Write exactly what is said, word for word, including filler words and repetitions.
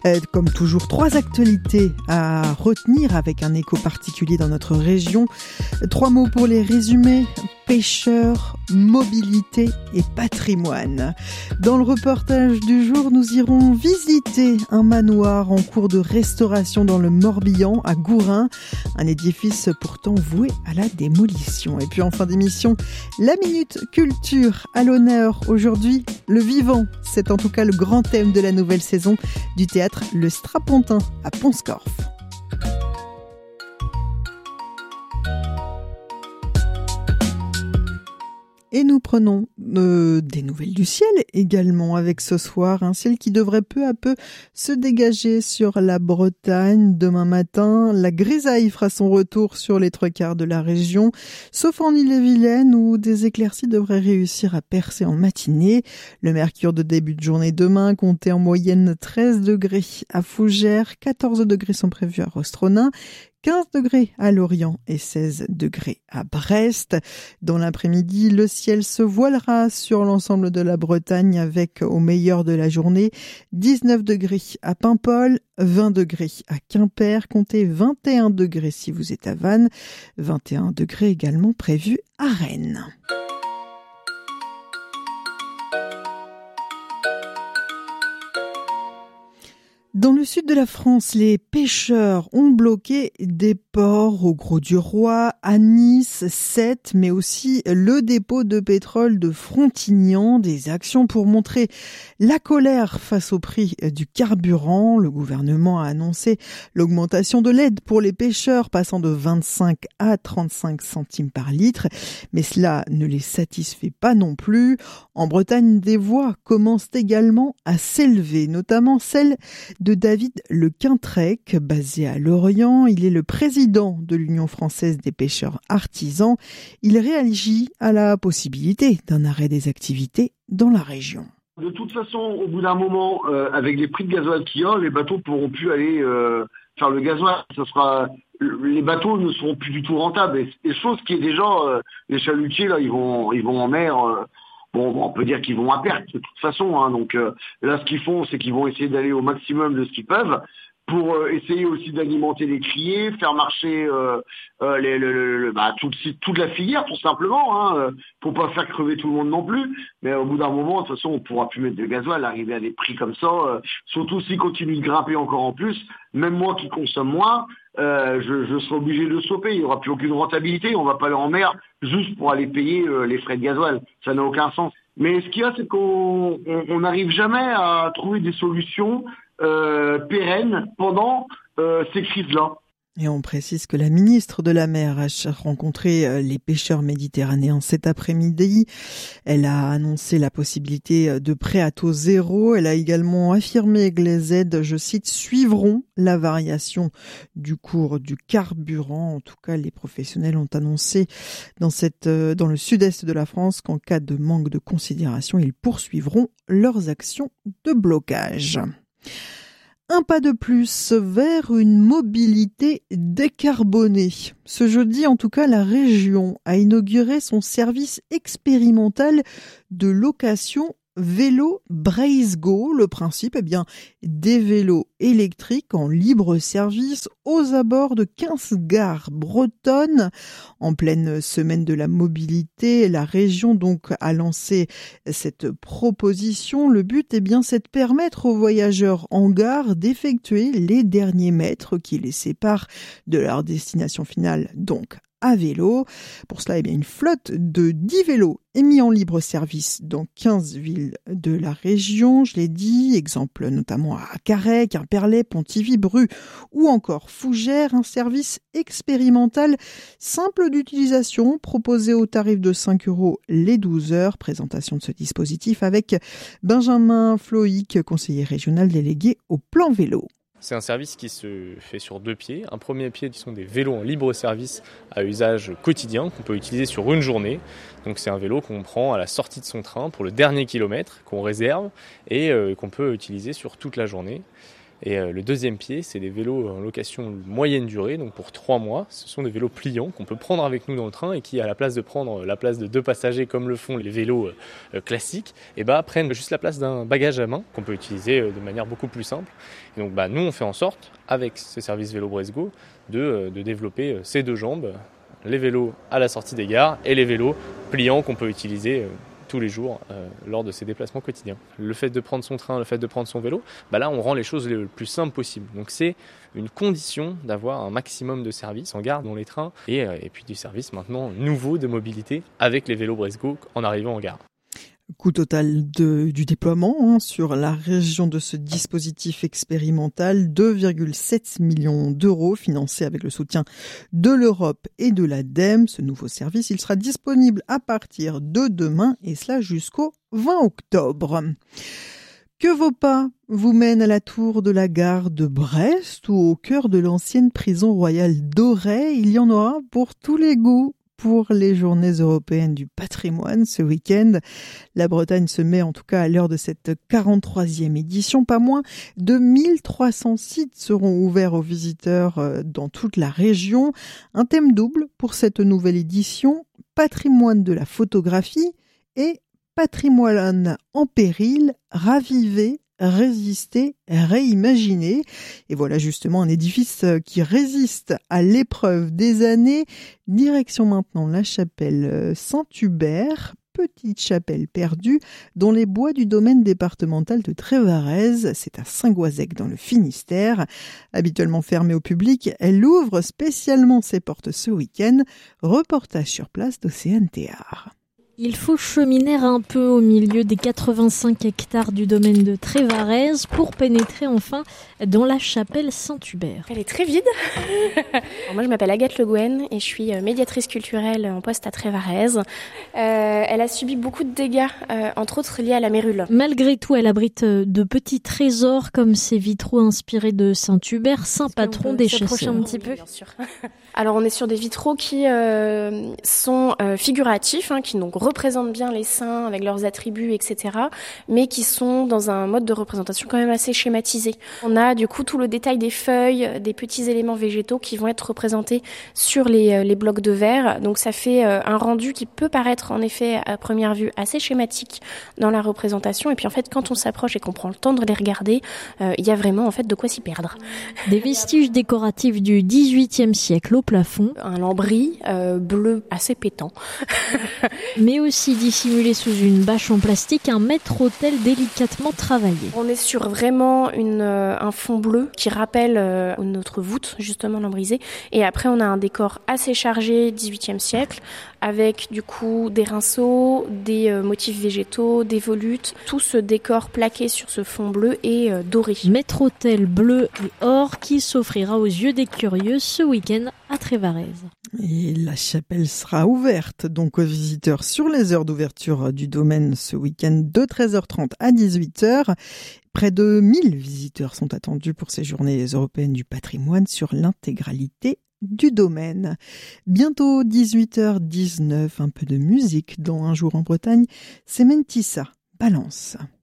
Euh, comme toujours, trois actualités à retenir avec un écho particulier dans notre région. Trois mots pour les résumer: pêcheurs, mobilité et patrimoine. Dans le reportage du jour, nous irons visiter un manoir en cours de restauration dans le Morbihan, à Gourin, un édifice pourtant voué à la démolition. Et puis en fin d'émission, la Minute Culture à l'honneur. Aujourd'hui, le vivant. C'est en tout cas le grand thème de la nouvelle saison du théâtre Le Strapontin à Pont-Scorff. Et nous prenons euh, des nouvelles du ciel également avec ce soir, un ciel qui devrait peu à peu se dégager sur la Bretagne. Demain matin, la grisaille fera son retour sur les trois quarts de la région, sauf en Ille-et-Vilaine où des éclaircies devraient réussir à percer en matinée. Le mercure de début de journée demain comptait en moyenne treize degrés à Fougères, quatorze degrés sont prévus à Rostronin, quinze degrés à Lorient et seize degrés à Brest. Dans l'après-midi, le ciel se voilera sur l'ensemble de la Bretagne avec, au meilleur de la journée, dix-neuf degrés à Paimpol, vingt degrés à Quimper, comptez vingt et un degrés si vous êtes à Vannes, vingt et un degrés également prévus à Rennes. Dans le sud de la France, les pêcheurs ont bloqué des ports au Grau-du-Roi, à Nice, Sète, mais aussi le dépôt de pétrole de Frontignan. Des actions pour montrer la colère face au prix du carburant. Le gouvernement a annoncé l'augmentation de l'aide pour les pêcheurs, passant de vingt-cinq à trente-cinq centimes par litre. Mais cela ne les satisfait pas non plus. En Bretagne, des voix commencent également à s'élever, notamment celle de David Le Quintrec, basé à Lorient. Il est le président de l'Union française des pêcheurs artisans. Il réagit à la possibilité d'un arrêt des activités dans la région. De toute façon, au bout d'un moment, euh, avec les prix de gasoil qu'il y a, les bateaux pourront plus aller euh, faire le gasoil. Ça sera, les bateaux ne seront plus du tout rentables. Et, et chose qui est déjà, euh, les chalutiers là, ils vont, ils vont en mer. Euh, Bon, on peut dire qu'ils vont à perte de toute façon. Hein. Donc euh, là, ce qu'ils font, c'est qu'ils vont essayer d'aller au maximum de ce qu'ils peuvent pour euh, essayer aussi d'alimenter les criers, faire marcher euh, euh, les, le, le, le, bah, tout, toute la filière, tout simplement, hein, euh, pour pas faire crever tout le monde non plus. Mais au bout d'un moment, de toute façon, on pourra plus mettre de gasoil, arriver à des prix comme ça, euh, surtout s'ils continuent de grimper encore en plus. Même moi qui consomme moins, euh, je, je serai obligé de stopper. Il n'y aura plus aucune rentabilité. On va pas aller en mer juste pour aller payer euh, les frais de gasoil. Ça n'a aucun sens. Mais ce qu'il y a, c'est qu'on n'arrive jamais à trouver des solutions euh, pérennes pendant euh, ces crises-là. Et on précise que la ministre de la Mer a rencontré les pêcheurs méditerranéens cet après-midi. Elle a annoncé la possibilité de prêts à taux zéro. Elle a également affirmé que les aides, je cite, suivront la variation du cours du carburant. En tout cas, les professionnels ont annoncé dans cette, dans le sud-est de la France qu'en cas de manque de considération, ils poursuivront leurs actions de blocage. Un pas de plus vers une mobilité décarbonée. Ce jeudi, en tout cas, la région a inauguré son service expérimental de location vélo Braze-Go. Le principe, eh bien, des vélos électriques en libre service aux abords de quinze gares bretonnes. En pleine semaine de la mobilité, la région donc a lancé cette proposition. Le but, eh bien, c'est de permettre aux voyageurs en gare d'effectuer les derniers mètres qui les séparent de leur destination finale, donc à vélo. Pour cela, eh bien, une flotte de dix vélos est mise en libre service dans quinze villes de la région. Je l'ai dit, exemple notamment à Carhaix, Quimperlé, Pontivy, Bru ou encore Fougères. Un service expérimental simple d'utilisation proposé au tarif de cinq euros les douze heures. Présentation de ce dispositif avec Benjamin Floïc, conseiller régional délégué au plan vélo. C'est un service qui se fait sur deux pieds. Un premier pied qui sont des vélos en libre service à usage quotidien qu'on peut utiliser sur une journée. Donc c'est un vélo qu'on prend à la sortie de son train pour le dernier kilomètre qu'on réserve et euh, qu'on peut utiliser sur toute la journée. Et euh, le deuxième pied, c'est des vélos en location moyenne durée, donc pour trois mois. Ce sont des vélos pliants qu'on peut prendre avec nous dans le train et qui, à la place de prendre la place de deux passagers comme le font les vélos euh, classiques, et bah, prennent juste la place d'un bagage à main qu'on peut utiliser euh, de manière beaucoup plus simple. Et donc bah, nous, on fait en sorte, avec ce service Vélo Bresgo, de, euh, de développer euh, ces deux jambes, les vélos à la sortie des gares et les vélos pliants qu'on peut utiliser euh, tous les jours euh, lors de ses déplacements quotidiens. Le fait de prendre son train, le fait de prendre son vélo, bah là on rend les choses le plus simples possible. Donc c'est une condition d'avoir un maximum de services en gare dans les trains et, euh, et puis du service maintenant nouveau de mobilité avec les vélos Bresgo en arrivant en gare. Coût total de, du déploiement hein, sur la région de ce dispositif expérimental, deux virgule sept millions d'euros financés avec le soutien de l'Europe et de l'ADEME. Ce nouveau service, il sera disponible à partir de demain et cela jusqu'au vingt octobre. Que vos pas vous mènent à la tour de la gare de Brest ou au cœur de l'ancienne prison royale d'Auray, il y en aura pour tous les goûts. Pour les journées européennes du patrimoine ce week-end. La Bretagne se met en tout cas à l'heure de cette quarante-troisième édition. Pas moins de mille trois cents sites seront ouverts aux visiteurs dans toute la région. Un thème double pour cette nouvelle édition, patrimoine de la photographie et patrimoine en péril, ravivé, résister, réimaginer. Et voilà justement un édifice qui résiste à l'épreuve des années. Direction maintenant la chapelle Saint-Hubert, petite chapelle perdue dans les bois du domaine départemental de Trévarez. C'est à Saint-Goazec dans le Finistère. Habituellement fermée au public, elle ouvre spécialement ses portes ce week-end. Reportage sur place d'Océane Théard. Il faut cheminer un peu au milieu des quatre-vingt-cinq hectares du domaine de Trévarez pour pénétrer enfin dans la chapelle Saint-Hubert. Elle est très vide. Alors moi, je m'appelle Agathe Le Gouen et je suis médiatrice culturelle en poste à Trévarez. Euh, elle a subi beaucoup de dégâts, euh, entre autres liés à la mérule. Malgré tout, elle abrite de petits trésors comme ces vitraux inspirés de Saint-Hubert, saint patron des chasseurs. Un petit peu. Bien sûr. Alors on est sur des vitraux qui euh, sont euh, figuratifs, hein, qui donc représentent bien les saints avec leurs attributs, et cetera, mais qui sont dans un mode de représentation quand même assez schématisé. On a du coup tout le détail des feuilles, des petits éléments végétaux qui vont être représentés sur les, les blocs de verre. Donc ça fait euh, un rendu qui peut paraître en effet à première vue assez schématique dans la représentation. Et puis en fait quand on s'approche et qu'on prend le temps de les regarder, euh, il y a vraiment en fait de quoi s'y perdre. Des vestiges décoratifs du dix-huitième siècle au plafond. Un lambris euh, bleu assez pétant. Mais aussi dissimulé sous une bâche en plastique, un maître-autel délicatement travaillé. On est sur vraiment une, euh, un fond bleu qui rappelle euh, notre voûte, justement lambrisée. Et après, on a un décor assez chargé, dix-huitième siècle, avec du coup des rinceaux, des euh, motifs végétaux, des volutes. Tout ce décor plaqué sur ce fond bleu et euh, doré. Maître-autel bleu et or qui s'offrira aux yeux des curieux ce week-end à Trévarez. Et la chapelle sera ouverte donc aux visiteurs sur les heures d'ouverture du domaine ce week-end de treize heures trente à dix-huit heures. Près de mille visiteurs sont attendus pour ces journées européennes du patrimoine sur l'intégralité du domaine. Bientôt dix-huit heures dix-neuf, un peu de musique dans Un jour en Bretagne, c'est Mentissa, Balance.